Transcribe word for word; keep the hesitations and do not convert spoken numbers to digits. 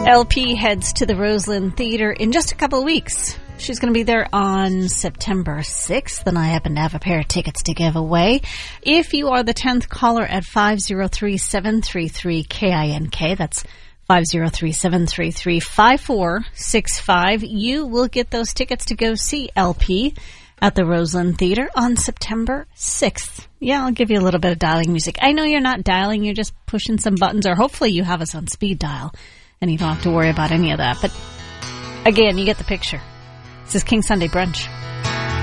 L P heads to the Roseland Theater in just a couple of weeks. She's going to be there on September sixth, and I happen to have a pair of tickets to give away. If you are the tenth caller at five oh three, seven three three, K I N K, that's five oh three, seven three three, five four six five, you will get those tickets to go see L P at the Roseland Theater on September sixth. Yeah, I'll give you a little bit of dialing music. I know you're not dialing, you're just pushing some buttons, or hopefully you have us on speed dial, and you don't have to worry about any of that. But again, you get the picture. This is King Sunday Brunch.